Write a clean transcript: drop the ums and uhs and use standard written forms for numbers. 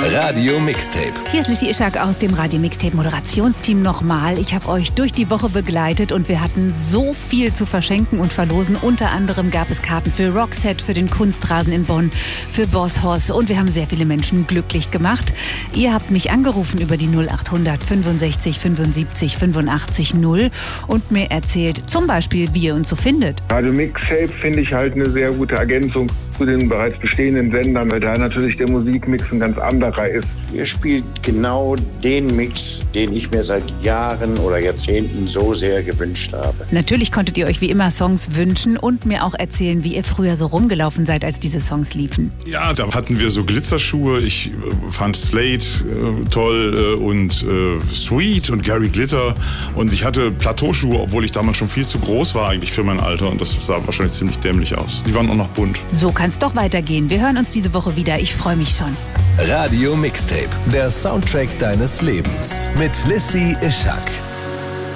Radio Mixtape. Hier ist Lissy Ischak aus dem Radio Mixtape Moderationsteam nochmal. Ich habe euch durch die Woche begleitet und wir hatten so viel zu verschenken und verlosen. Unter anderem gab es Karten für Roxette, für den Kunstrasen in Bonn, für Boss Hoss und wir haben sehr viele Menschen glücklich gemacht. Ihr habt mich angerufen über die 0800 65 75 85 0 und mir erzählt zum Beispiel, wie ihr uns so findet. Radio Mixtape finde ich halt eine sehr gute Ergänzung zu den bereits bestehenden Sendern, weil da natürlich der Musikmix ein ganz anderer ist. Ihr spielt genau den Mix, den ich mir seit Jahren oder Jahrzehnten so sehr gewünscht habe. Natürlich konntet ihr euch wie immer Songs wünschen und mir auch erzählen, wie ihr früher so rumgelaufen seid, als diese Songs liefen. Ja, da hatten wir so Glitzerschuhe. Ich fand Slade toll und Sweet und Gary Glitter. Und ich hatte Plateauschuhe, obwohl ich damals schon viel zu groß war eigentlich für mein Alter. Und das sah wahrscheinlich ziemlich dämlich aus. Die waren auch noch bunt. So kann es doch weitergehen. Wir hören uns diese Woche wieder. Ich freue mich schon. Radio Mixtape, der Soundtrack deines Lebens mit Lissy Ischak.